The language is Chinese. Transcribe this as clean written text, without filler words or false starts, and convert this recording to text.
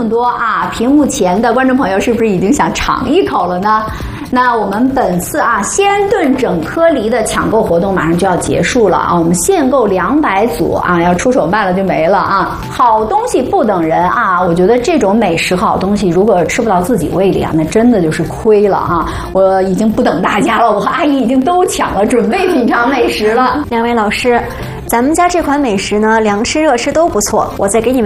么多啊，屏幕前的观众朋友是不是已经想尝一口了呢？那我们本次鲜炖整颗梨的抢购活动马上就要结束了啊！我们限购200组啊，要出手慢了就没了啊！好东西不等人啊！我觉得这种美食好东西，如果吃不到自己胃里啊，那真的就是亏了啊！我已经不等大家了，我和阿姨已经都抢了，准备品尝美食了。 两位老师，咱们家这款美食呢，凉吃热吃都不错，我再给你们